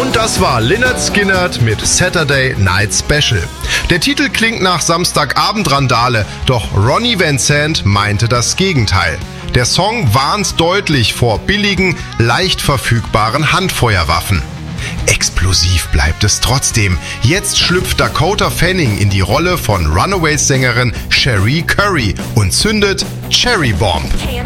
Und das war Lynyrd Skynyrd mit Saturday Night Special. Der Titel klingt nach Samstagabend-Randale, doch Ronnie Van Zant meinte das Gegenteil. Der Song warnt deutlich vor billigen, leicht verfügbaren Handfeuerwaffen. Explosiv bleibt es trotzdem. Jetzt schlüpft Dakota Fanning in die Rolle von Runaways-Sängerin Cherie Curry und zündet Cherry Bomb.